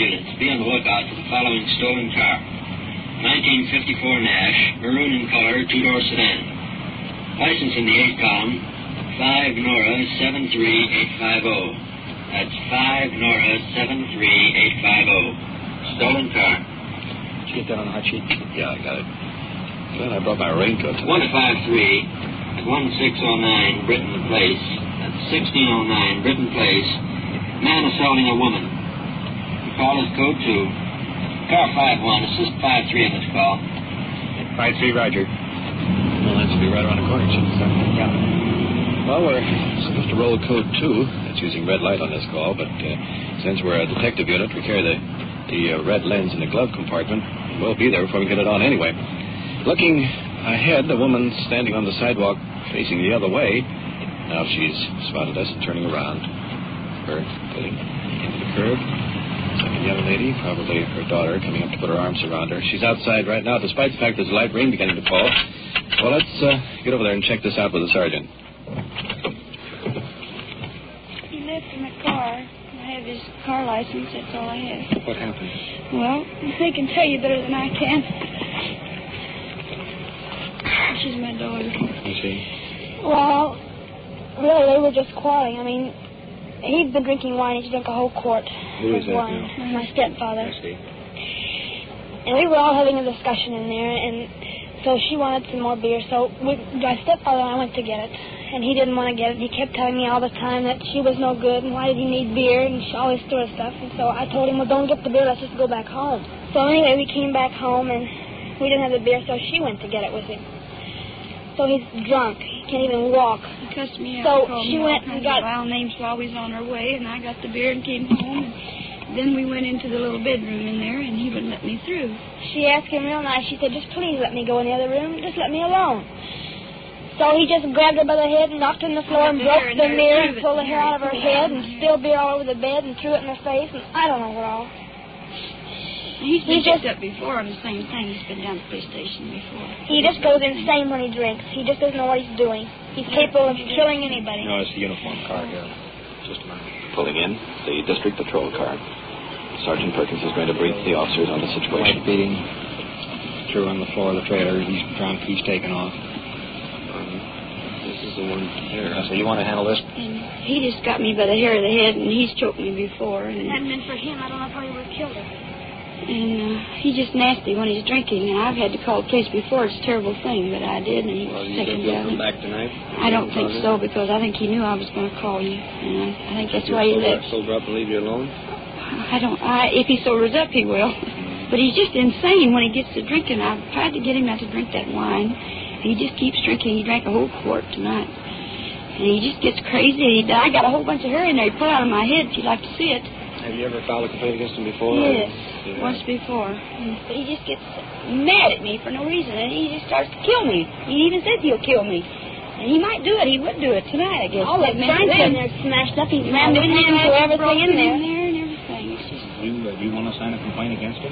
units. Be on the lookout for the following stolen car. 1954 Nash, maroon in color, two-door sedan. License in the 8 column, 5 Nora 73850. That's 5 Nora 73850. Stolen car. Did you get that on the hot sheet? Yeah, I got it. Glad I brought my raincoat tonight. 153 at 1609 Britton Place. That's 1609 Britton Place. Man assaulting a woman. The call is code 2. Car 5-1, assist 5-3 on this call. 5-3, Roger. Well, that's to be right around the corner, Chief. Yeah. Well, we're supposed to roll code 2. That's using red light on this call, but since we're a detective unit, we carry the red lens in the glove compartment. We'll be there before we get it on anyway. Looking ahead, a woman standing on the sidewalk facing the other way. Now she's spotted us turning around. Her getting into the curb. Second young lady, probably her daughter, coming up to put her arms around her. She's outside right now, despite the fact there's light rain beginning to fall. Well, let's get over there and check this out with the sergeant. He left in the car. I have his car license. That's all I have. What happened? Well, they can tell you better than I can. She's my daughter. I see. Well, really, they were just quarreling. I mean, he'd been drinking wine. He drank a whole quart. Who is that wine. now? My stepfather. I see. And we were all having a discussion in there, and so she wanted some more beer. So my stepfather and I went to get it, and he didn't want to get it. He kept telling me all the time that she was no good, and why did he need beer, and all this sort of stuff. And so I told him, well, don't get the beer. Let's just go back home. So anyway, we came back home, and we didn't have the beer, so she went to get it with him. So he's drunk. He can't even walk. He cussed me out. So He she went and got vile names while we was on our way, and I got the beer and came home. And then we went into the little bedroom in there, and he wouldn't let me through. She asked him real nice. She said, just please let me go in the other room. Just let me alone. So he just grabbed her by the head and knocked her on the floor and broke the mirror and pulled the hair out of her head and spilled beer all over the bed and threw it in her face. And I don't know what all. He's been picked up before on the same thing. He's been down to the police station before. He just goes insane when he drinks. He just doesn't know what he's doing. He's capable of killing anybody. No, it's the uniform car here. Just a minute. Pulling in the district patrol car. Sergeant Perkins is going to brief the officers on the situation. White beating. Threw on the floor of the trailer. He's drunk. He's taken off. This is the one here. So you want to handle this? And he just got me by the hair of the head, and he's choked me before. And If it hadn't been for him, I don't know if he would have killed her. And he's just nasty when he's drinking, and I've had to call the police before. It's a terrible thing, but I did, and he was taken down. Come back tonight? I don't think so, because I think he knew I was going to call you, and I think that's why he left. Sober up and leave you alone? If he sobers up, he will. But he's just insane when he gets to drinking. I've tried to get him not to drink that wine. He just keeps drinking. He drank a whole quart tonight. And he just gets crazy. I got a whole bunch of hair in there. He pulled out of my head if you'd like to see it. Have you ever filed a complaint against him before? Yes, once before. But he just gets mad at me for no reason, and he just starts to kill me. He even said he'll kill me. And he might do it. He would do it tonight, I guess. All that furniture in there smashed up. He rammed it into everything in there. And everything. It's just... Do you want to sign a complaint against him?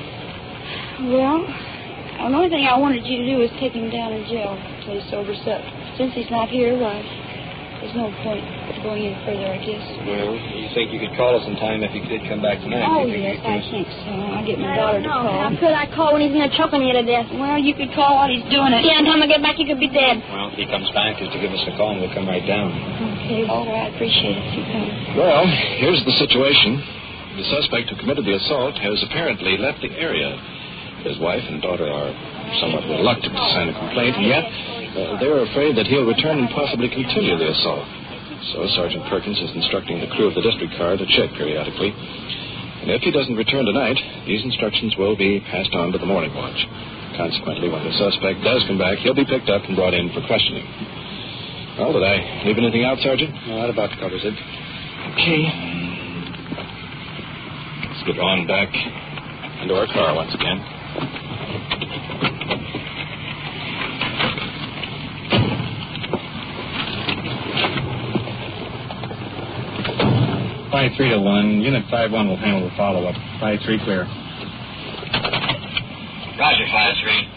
Well, the only thing I wanted you to do is take him down in jail until he sobers up. Since he's not here, well, there's no point going any further, I guess. Well, you think you could call us in time if he did come back tonight? Oh, yes, I think so. I'll get my daughter to call. How could I call when he's in there choking you to death? Well, you could call while he's doing it. Yeah, and time I get back, you could be dead. Well, if he comes back, just to give us a call and we'll come right down. Okay, all right. I appreciate it. You come. Well, here's the situation. The suspect who committed the assault has apparently left the area. His wife and daughter are somewhat reluctant to sign a complaint, and yet they're afraid that he'll return and possibly continue the assault. So Sergeant Perkins is instructing the crew of the district car to check periodically. And if he doesn't return tonight, these instructions will be passed on to the morning watch. Consequently, when the suspect does come back, he'll be picked up and brought in for questioning. Well, did I leave anything out, Sergeant? No, that about covers it. Okay. Let's get on back into our car once again. 5-3-1. Unit 5-1 will handle the follow-up. 5-3 clear. Roger, 5-3.